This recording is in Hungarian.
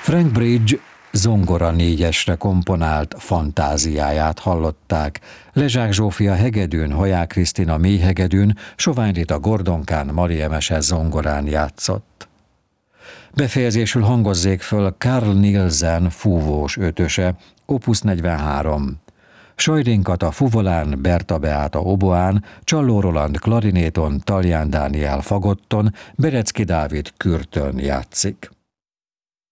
Frank Bridge zongora négyesre komponált Fantáziáját hallották. Lezsák Zsófia hegedűn, Haják Krisztina mélyhegedűn, Sovány Rita gordonkán, Marié Mese zongorán játszott. Befejezésül hangozzék föl Carl Nielsen fúvós ötöse, Opus 43. Sajrin Kata fuvolán, Berta Beáta oboán, Csalló Roland klarinéton, Talján Dániel fagotton, Berecki Dávid kürtön játszik.